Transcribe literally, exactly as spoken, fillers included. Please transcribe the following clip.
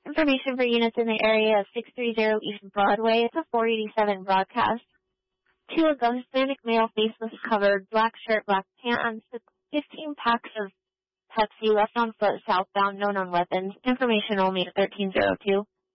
Information for units in the area of six thirty East Broadway. It's a four eighty-seven broadcast. To a Hispanic male, faceless covered, black shirt, black pants, fifteen packs of Pepsi left on foot southbound, known on weapons. Information only at thirteen oh two.